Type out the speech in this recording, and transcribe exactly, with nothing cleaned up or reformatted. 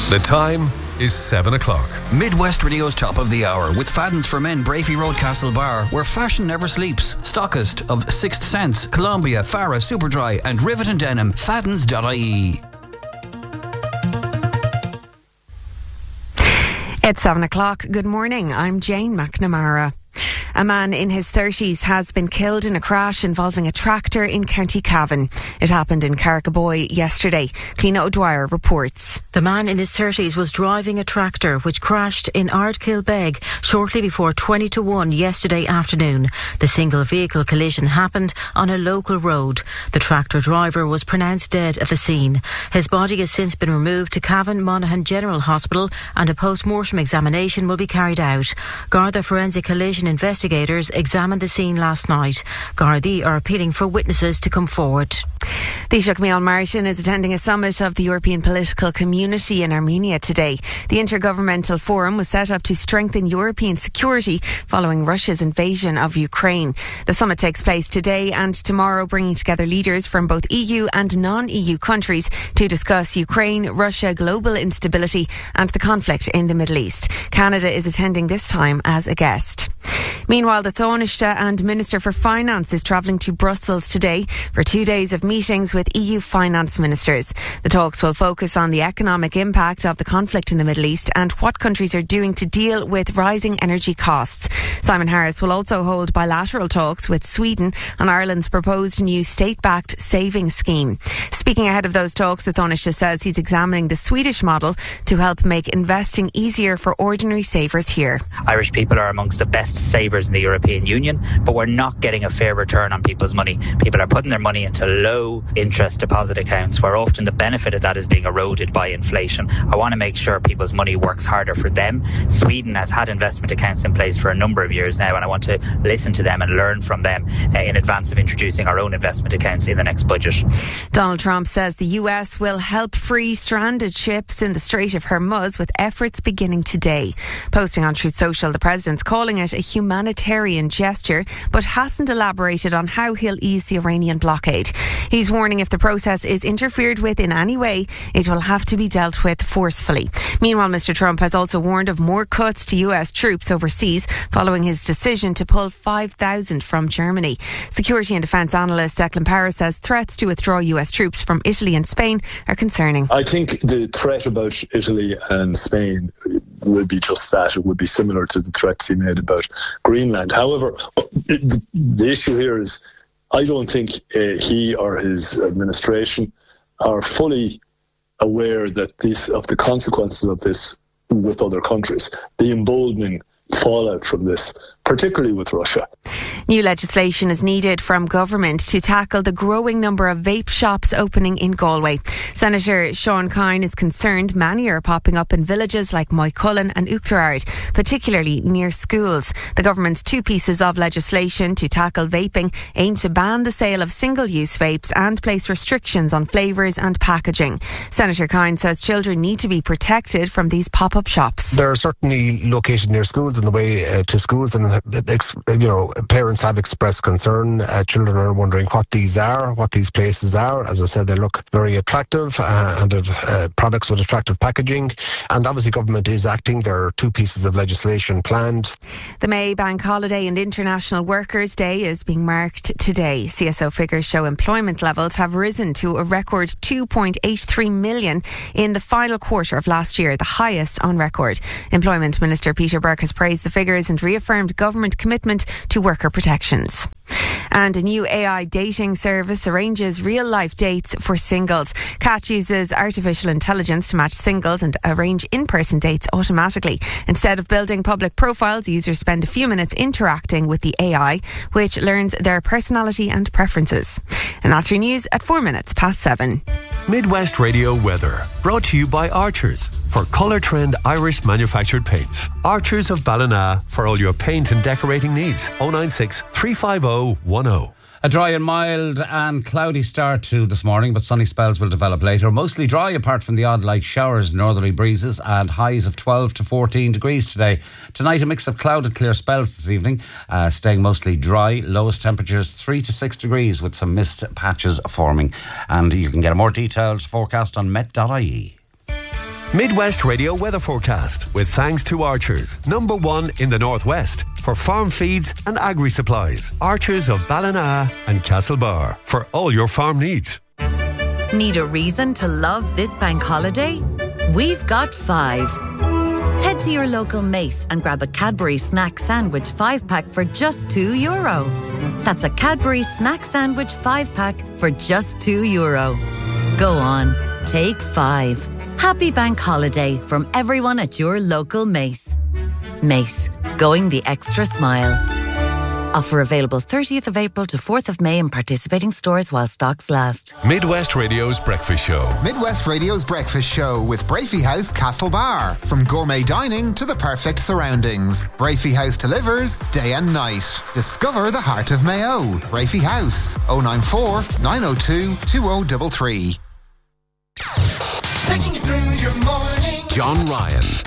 The time is seven o'clock. Midwest Radio's Top of the Hour with Fadden's for Men, Brafey Road, Castlebar, where fashion never sleeps. Stockist of Sixth Sense, Columbia, Farah, Superdry and Rivet and Denim. Faddens dot I E. It's seven o'clock. Good morning. I'm Jane McNamara. A man in his thirties has been killed in a crash involving a tractor in County Cavan. It happened in Carrigaboy yesterday. Cliona O'Dwyer reports. The man in his thirties was driving a tractor which crashed in Ardkilbeg shortly before twenty to one yesterday afternoon. The single vehicle collision happened on a local road. The tractor driver was pronounced dead at the scene. His body has since been removed to Cavan Monaghan General Hospital and a post-mortem examination will be carried out. Garda Forensic Collision investigators examined the scene last night. Gardaí are appealing for witnesses to come forward. Taoiseach Micheál Martin is attending a summit of the European political community in Armenia today. The Intergovernmental Forum was set up to strengthen European security following Russia's invasion of Ukraine. The summit takes place today and tomorrow, bringing together leaders from both E U and non-E U countries to discuss Ukraine, Russia, global instability and the conflict in the Middle East. Canada is attending this time as a guest. Meanwhile, the Taoiseach and Minister for Finance is travelling to Brussels today for two days of meetings with E U finance ministers. The talks will focus on the economic impact of the conflict in the Middle East and what countries are doing to deal with rising energy costs. Simon Harris will also hold bilateral talks with Sweden on Ireland's proposed new state-backed savings scheme. Speaking ahead of those talks, the Taoiseach says he's examining the Swedish model to help make investing easier for ordinary savers here. Irish people are amongst the best savers in the European Union, but we're not getting a fair return on people's money. People are putting their money into low interest deposit accounts where often the benefit of that is being eroded by inflation. I want to make sure people's money works harder for them. Sweden has had investment accounts in place for a number of years now, and I want to listen to them and learn from them uh, in advance of introducing our own investment accounts in the next budget. Donald Trump says the U S will help free stranded ships in the Strait of Hormuz with efforts beginning today. Posting on Truth Social, the president's calling it a humanitarian gesture, but hasn't elaborated on how he'll ease the Iranian blockade. He's warning if the process is interfered with in any way, it will have to be dealt with forcefully. Meanwhile, Mister Trump has also warned of more cuts to U S troops overseas following his decision to pull five thousand from Germany. Security and defence analyst Declan Parris says threats to withdraw U S troops from Italy and Spain are concerning. I think the threat about Italy and Spain will be just that. It would be similar to the threats he made about Greenland. However, the, the issue here is I don't think uh, he or his administration are fully aware that this of the consequences of this with other countries. The emboldening fallout from this, particularly with Russia. New legislation is needed from government to tackle the growing number of vape shops opening in Galway. Senator Sean Kine is concerned many are popping up in villages like Moycullen and Uachtarard, particularly near schools. The government's two pieces of legislation to tackle vaping aim to ban the sale of single-use vapes and place restrictions on flavours and packaging. Senator Kine says children need to be protected from these pop-up shops. They're certainly located near schools and the way uh, to schools, and you know, parents have expressed concern. Uh, children are wondering what these are, what these places are. As I said, they look very attractive uh, and have uh, products with attractive packaging. And obviously government is acting. There are two pieces of legislation planned. The May Bank Holiday and International Workers' Day is being marked today. C S O figures show employment levels have risen to a record two point eight three million in the final quarter of last year, the highest on record. Employment Minister Peter Burke has praised the figures and reaffirmed government commitment to worker protections. And a new A I dating service arranges real-life dates for singles. Catch uses artificial intelligence to match singles and arrange in-person dates automatically. Instead of building public profiles, users spend a few minutes interacting with the A I, which learns their personality and preferences. And that's your news at four minutes past seven. Midwest Radio weather, brought to you by Archers for Colour Trend Irish manufactured paints. Archers of Ballina for all your paint and decorating needs. oh nine six, three five oh, one oh. A dry and mild and cloudy start to this morning, but sunny spells will develop later. Mostly dry apart from the odd light showers, northerly breezes and highs of twelve to fourteen degrees today. Tonight a mix of cloud and clear spells this evening, uh, staying mostly dry. Lowest temperatures three to six degrees with some mist patches forming. And you can get a more detailed forecast on met dot I E. Midwest Radio weather forecast with thanks to Archers, number one in the Northwest for farm feeds and agri supplies. Archers of Ballina and Castlebar for all your farm needs. Need a reason to love this bank holiday? We've got five. Head to your local Mace and grab a Cadbury snack sandwich five pack for just two euro. That's a Cadbury snack sandwich five pack for just two euro. Go on, take five. Happy bank holiday from everyone at your local Mace. Mace, going the extra smile. Offer available thirtieth of April to fourth of May in participating stores while stocks last. Midwest Radio's Breakfast Show. Midwest Radio's Breakfast Show with Brafey House Castlebar. From gourmet dining to the perfect surroundings, Brafey House delivers day and night. Discover the heart of Mayo. Brafey House, oh nine four, nine oh two, two oh three three. Taking you through your morning. John Ryan.